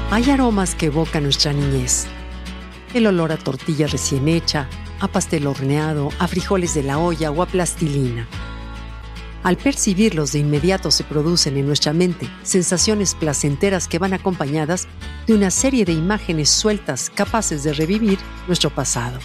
Hay aromas que evocan nuestra niñez. El olor a tortilla recién hecha, a pastel horneado, a frijoles de la olla o a plastilina. Al percibirlos de inmediato se producen en nuestra mente sensaciones placenteras que van acompañadas de una serie de imágenes sueltas capaces de revivir nuestro pasado.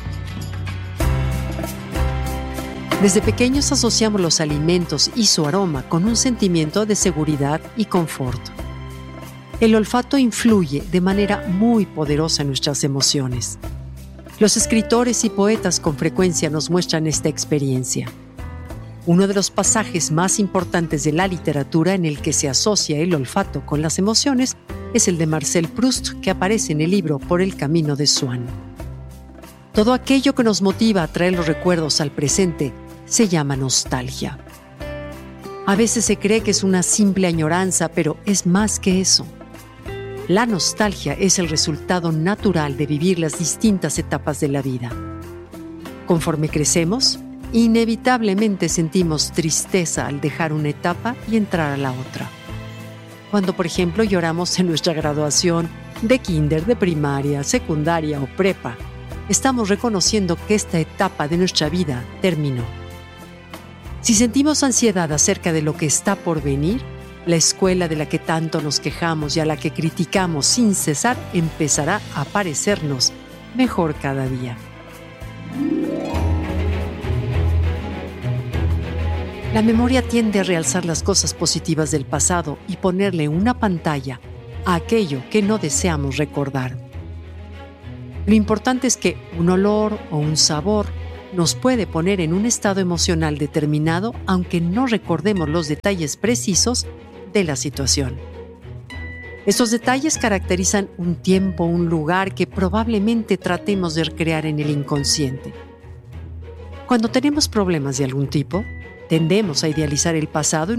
Desde pequeños asociamos los alimentos y su aroma con un sentimiento de seguridad y confort. El olfato influye de manera muy poderosa en nuestras emociones. Los escritores y poetas con frecuencia nos muestran esta experiencia. Uno de los pasajes más importantes de la literatura en el que se asocia el olfato con las emociones es el de Marcel Proust, que aparece en el libro Por el camino de Swann. Todo aquello que nos motiva a traer los recuerdos al presente se llama nostalgia. A veces se cree que es una simple añoranza, pero es más que eso. La nostalgia es el resultado natural de vivir las distintas etapas de la vida. Conforme crecemos, inevitablemente sentimos tristeza al dejar una etapa y entrar a la otra. Cuando, por ejemplo, lloramos en nuestra graduación de kinder, de primaria, secundaria o prepa, estamos reconociendo que esta etapa de nuestra vida terminó. Si sentimos ansiedad acerca de lo que está por venir, la escuela de la que tanto nos quejamos y a la que criticamos sin cesar empezará a parecernos mejor cada día. La memoria tiende a realzar las cosas positivas del pasado y ponerle una pantalla a aquello que no deseamos recordar. Lo importante es que un olor o un sabor nos puede poner en un estado emocional determinado, aunque no recordemos los detalles precisos de la situación. Estos detalles caracterizan un tiempo, un lugar que probablemente tratemos de recrear en el inconsciente. Cuando tenemos problemas de algún tipo, tendemos a idealizar el pasado y